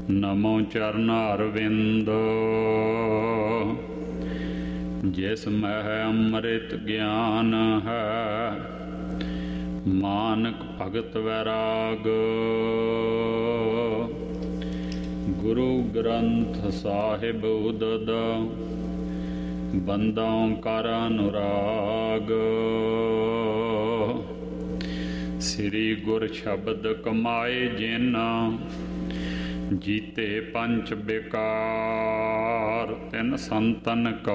ਨਮੋ ਚਰਨ ਅਰਵਿੰਦ ਜਿਸ ਮਹਿ ਅੰਮ੍ਰਿਤ ਗਿਆਨ ਹੈ, ਮਾਨਕ ਭਗਤ ਵੈਰਾਗ। ਗੁਰੂ ਗ੍ਰੰਥ ਸਾਹਿਬ ਉਦਦ ਬੰਦੋਂ ਕਰ ਅਨੁਰਾਗ। ਸ੍ਰੀ ਗੁਰ ਸ਼ਬਦ ਕਮਾਏ ਜਿਨ, ਜੀਤੇ ਪੰਚ ਬਿਕਾਰ ਤਿਨ ਸੰਤਨ ਕੋ